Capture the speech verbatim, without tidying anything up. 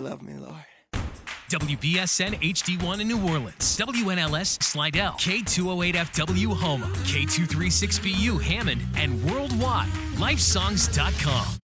love me, Lord. W B S N H D one in New Orleans, W N L S Slidell, K two oh eight F W Houma, K two thirty-six B U Hammond, and worldwide, lifesongs dot com.